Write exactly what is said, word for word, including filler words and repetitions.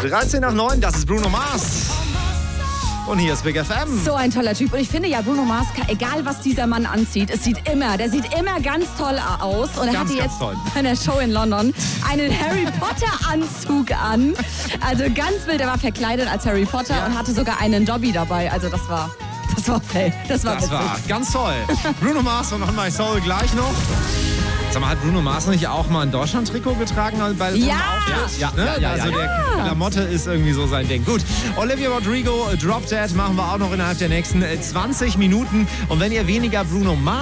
dreizehn nach neun, das ist Bruno Mars. Und hier ist Big F M. So ein toller Typ. Und ich finde ja, Bruno Mars, egal was dieser Mann anzieht, es sieht immer, der sieht immer ganz toll aus. Und er Ganz, hatte ganz jetzt toll. bei einer Show in London einen Harry Potter Anzug an. Also ganz wild, er war verkleidet als Harry Potter Ja. und hatte sogar einen Dobby dabei. Also das war, das war fell. Das war Das witzig. war ganz toll. Bruno Mars und On My Soul gleich noch. Sag mal, hat Bruno Mars nicht auch mal ein Deutschland-Trikot getragen bei so einem Ja. Auftritt? Ja, ne? ja, ja, Also ja. der Klamotte ist irgendwie so sein Ding. Gut, Olivia Rodrigo, Drop Dead machen wir auch noch innerhalb der nächsten zwanzig Minuten. Und wenn ihr weniger Bruno Mars